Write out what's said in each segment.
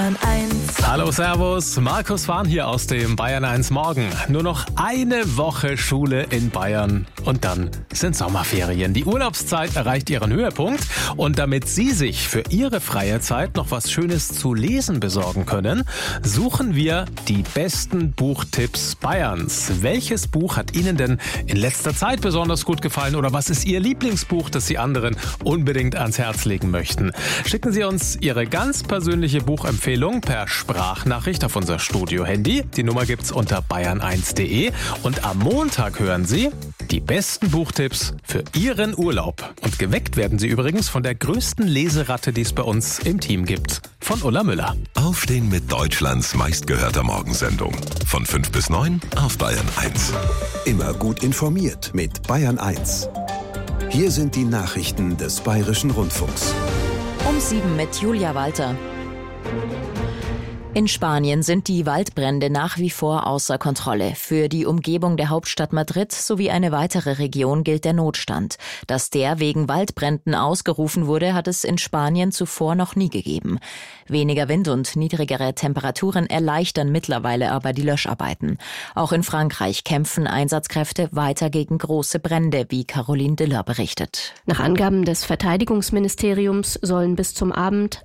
Hallo, servus, Markus Fahn hier aus dem Bayern 1 Morgen. Nur noch eine Woche Schule in Bayern und dann sind Sommerferien. Die Urlaubszeit erreicht ihren Höhepunkt und damit Sie sich für Ihre freie Zeit noch was Schönes zu lesen besorgen können, suchen wir die besten Buchtipps Bayerns. Welches Buch hat Ihnen denn in letzter Zeit besonders gut gefallen oder was ist Ihr Lieblingsbuch, das Sie anderen unbedingt ans Herz legen möchten? Schicken Sie uns Ihre ganz persönliche Buchempfehlung per Sprachnachricht auf unser Studio-Handy. Die Nummer gibt's unter bayern1.de und am Montag hören Sie die besten Buchtipps für Ihren Urlaub. Und geweckt werden Sie übrigens von der größten Leseratte, die es bei uns im Team gibt, von Ulla Müller. Aufstehen mit Deutschlands meistgehörter Morgensendung. Von 5 bis 9 auf Bayern 1. Immer gut informiert mit Bayern 1. Hier sind die Nachrichten des Bayerischen Rundfunks. Um 7 mit Julia Walter. In Spanien sind die Waldbrände nach wie vor außer Kontrolle. Für die Umgebung der Hauptstadt Madrid sowie eine weitere Region gilt der Notstand. Dass der wegen Waldbränden ausgerufen wurde, hat es in Spanien zuvor noch nie gegeben. Weniger Wind und niedrigere Temperaturen erleichtern mittlerweile aber die Löscharbeiten. Auch in Frankreich kämpfen Einsatzkräfte weiter gegen große Brände, wie Caroline Diller berichtet. Nach Angaben des Verteidigungsministeriums sollen bis zum Abend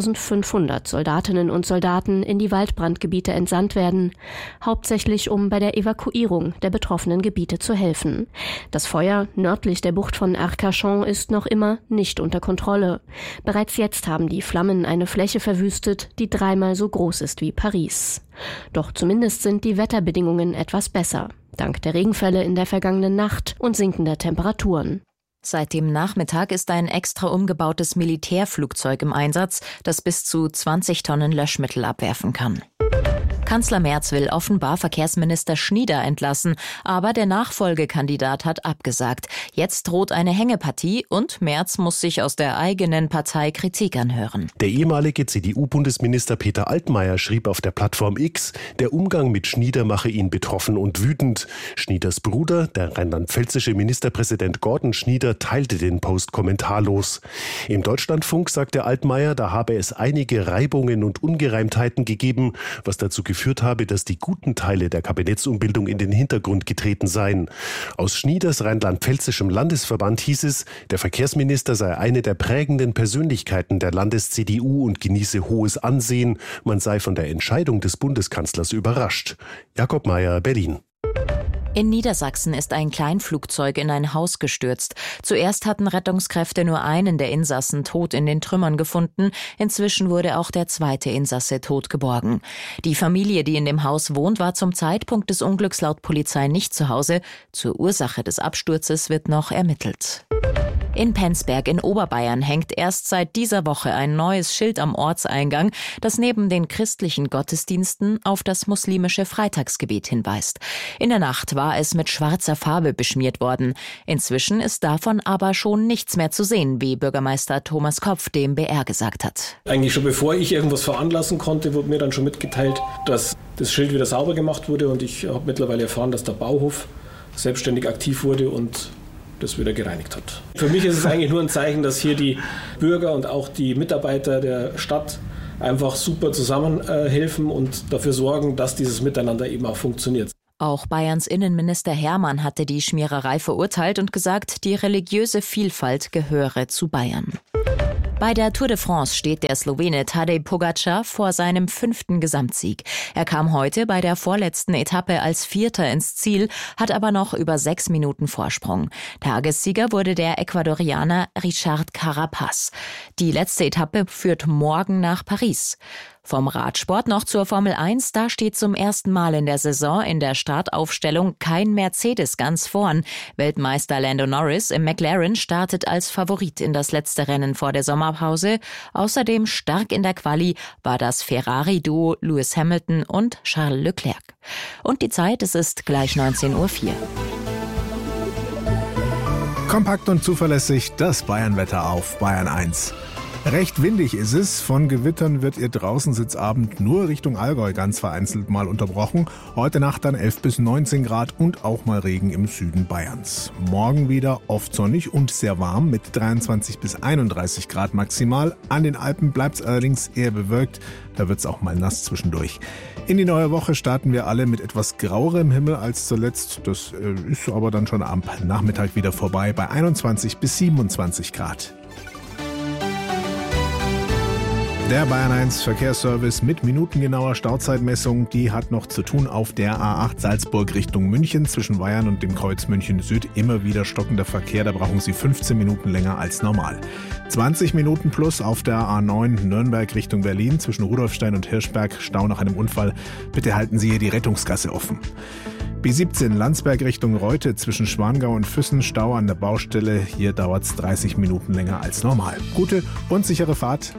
1500 Soldatinnen und Soldaten in die Waldbrandgebiete entsandt werden, hauptsächlich um bei der Evakuierung der betroffenen Gebiete zu helfen. Das Feuer nördlich der Bucht von Arcachon ist noch immer nicht unter Kontrolle. Bereits jetzt haben die Flammen eine Fläche verwüstet, die 3-mal so groß ist wie Paris. Doch zumindest sind die Wetterbedingungen etwas besser, dank der Regenfälle in der vergangenen Nacht und sinkender Temperaturen. Seit dem Nachmittag ist ein extra umgebautes Militärflugzeug im Einsatz, das bis zu 20 Tonnen Löschmittel abwerfen kann. Kanzler Merz will offenbar Verkehrsminister Schnieder entlassen, aber der Nachfolgekandidat hat abgesagt. Jetzt droht eine Hängepartie und Merz muss sich aus der eigenen Partei Kritik anhören. Der ehemalige CDU-Bundesminister Peter Altmaier schrieb auf der Plattform X, der Umgang mit Schnieder mache ihn betroffen und wütend. Schnieders Bruder, der rheinland-pfälzische Ministerpräsident Gordon Schnieder, teilte den Post kommentarlos. Im Deutschlandfunk sagte Altmaier, da habe es einige Reibungen und Ungereimtheiten gegeben, was dazu geführt habe, dass die guten Teile der Kabinettsumbildung in den Hintergrund getreten seien. Aus Schnieders rheinland-pfälzischem Landesverband hieß es, der Verkehrsminister sei eine der prägenden Persönlichkeiten der Landes-CDU und genieße hohes Ansehen. Man sei von der Entscheidung des Bundeskanzlers überrascht. Jakob Mayer, Berlin. In Niedersachsen ist ein Kleinflugzeug in ein Haus gestürzt. Zuerst hatten Rettungskräfte nur einen der Insassen tot in den Trümmern gefunden. Inzwischen wurde auch der zweite Insasse tot geborgen. Die Familie, die in dem Haus wohnt, war zum Zeitpunkt des Unglücks laut Polizei nicht zu Hause. Zur Ursache des Absturzes wird noch ermittelt. In Penzberg in Oberbayern hängt erst seit dieser Woche ein neues Schild am Ortseingang, das neben den christlichen Gottesdiensten auf das muslimische Freitagsgebet hinweist. In der Nacht war es mit schwarzer Farbe beschmiert worden. Inzwischen ist davon aber schon nichts mehr zu sehen, wie Bürgermeister Thomas Kopf dem BR gesagt hat. Eigentlich schon bevor ich irgendwas veranlassen konnte, wurde mir dann schon mitgeteilt, dass das Schild wieder sauber gemacht wurde und ich habe mittlerweile erfahren, dass der Bauhof selbstständig aktiv wurde und das wieder gereinigt hat. Für mich ist es eigentlich nur ein Zeichen, dass hier die Bürger und auch die Mitarbeiter der Stadt einfach super zusammenhelfen und dafür sorgen, dass dieses Miteinander eben auch funktioniert. Auch Bayerns Innenminister Hermann hatte die Schmiererei verurteilt und gesagt, die religiöse Vielfalt gehöre zu Bayern. Bei der Tour de France steht der Slowene Tadej Pogačar vor seinem 5. Gesamtsieg. Er kam heute bei der vorletzten Etappe als Vierter ins Ziel, hat aber noch über 6 Minuten Vorsprung. Tagessieger wurde der Ecuadorianer Richard Carapaz. Die letzte Etappe führt morgen nach Paris. Vom Radsport noch zur Formel 1, da steht zum ersten Mal in der Saison in der Startaufstellung kein Mercedes ganz vorn. Weltmeister Lando Norris im McLaren startet als Favorit in das letzte Rennen vor der Sommerpause. Außerdem stark in der Quali war das Ferrari-Duo Lewis Hamilton und Charles Leclerc. Und die Zeit, es ist gleich 19:04 Uhr. Kompakt und zuverlässig das Bayernwetter auf Bayern 1. Recht windig ist es. Von Gewittern wird Ihr Draußensitzabend nur Richtung Allgäu ganz vereinzelt mal unterbrochen. Heute Nacht dann 11 bis 19 Grad und auch mal Regen im Süden Bayerns. Morgen wieder oft sonnig und sehr warm mit 23 bis 31 Grad maximal. An den Alpen bleibt es allerdings eher bewölkt. Da wird es auch mal nass zwischendurch. In die neue Woche starten wir alle mit etwas grauerem Himmel als zuletzt. Das ist aber dann schon am Nachmittag wieder vorbei bei 21 bis 27 Grad. Der Bayern 1 Verkehrsservice mit minutengenauer Stauzeitmessung, die hat noch zu tun auf der A8 Salzburg Richtung München. Zwischen Weyern und dem Kreuz München Süd immer wieder stockender Verkehr, da brauchen Sie 15 Minuten länger als normal. 20 Minuten plus auf der A9 Nürnberg Richtung Berlin. Zwischen Rudolfstein und Hirschberg Stau nach einem Unfall. Bitte halten Sie hier die Rettungsgasse offen. B17 Landsberg Richtung Reute zwischen Schwangau und Füssen, Stau an der Baustelle. Hier dauert es 30 Minuten länger als normal. Gute und sichere Fahrt.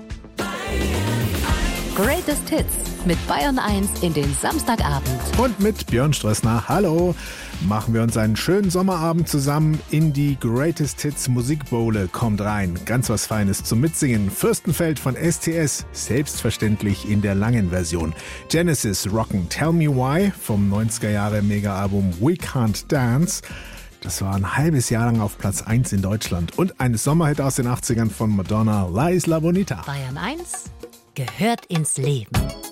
Greatest Hits mit Bayern 1 in den Samstagabend. Und mit Björn Strössner. Hallo! Machen wir uns einen schönen Sommerabend zusammen in die Greatest Hits Musikbowle. Kommt rein, ganz was Feines zum Mitsingen. Fürstenfeld von STS, selbstverständlich in der langen Version. Genesis rocken Tell Me Why vom 90er-Jahre-Mega-Album We Can't Dance. Das war ein halbes Jahr lang auf Platz 1 in Deutschland. Und ein Sommerhit aus den 80ern von Madonna, La Isla Bonita. Bayern 1 gehört ins Leben.